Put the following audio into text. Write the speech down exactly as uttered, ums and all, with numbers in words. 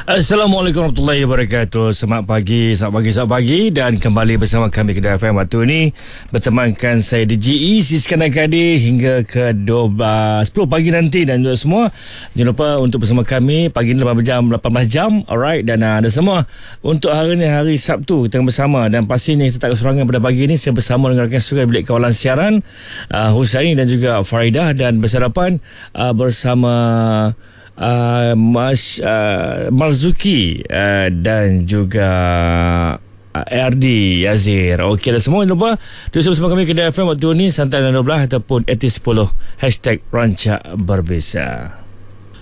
Assalamualaikum warahmatullahi wabarakatuh. Selamat pagi, selamat pagi, selamat pagi. Dan kembali bersama kami Kedah F M waktu ini, bertemankan saya D J E, Siskander Kadir hingga ke sepuluh pagi nanti. Dan juga semua, jangan lupa untuk bersama kami pagi ni lapan jam, lapan belas jam. Alright, dan uh, ada semua untuk hari ni, hari Sabtu, kita bersama. Dan pastinya kita tak keserangan pada pagi ni. Saya bersama dengan rakan surai bilik kawalan siaran uh, Husaini dan juga Faridah. Dan bersarapan uh, bersama Uh, Mas uh, Marzuki uh, dan juga uh, R D Yazir. Okey dah semua, jangan lupa terus bersama kami Kedah F M waktu ni santai dua belas ataupun eighty sepuluh hashtag Rancak Berbeza.